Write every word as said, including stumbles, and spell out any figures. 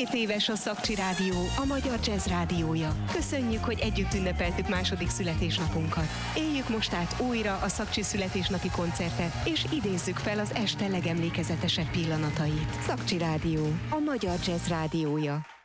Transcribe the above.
Húszhét éves a Szakcsi Rádió, a magyar jazz rádiója. Köszönjük, hogy együtt ünnepeltük második születésnapunkat. Éljük most át újra a Szakcsi születésnapi koncertet, és idézzük fel az este legemlékezetesebb pillanatait. Szakcsi Rádió, a magyar jazz rádiója.